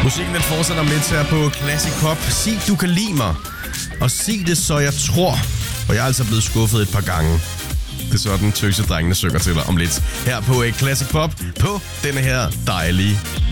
Musikken den fortsætter med her på Classic Pop. Sig du kan lide mig, og sig det så jeg tror. Og jeg er altså blevet skuffet et par gange. Det er sådan, tøsedrengene synger til dig om lidt. Her på Classic Pop på denne her dejlige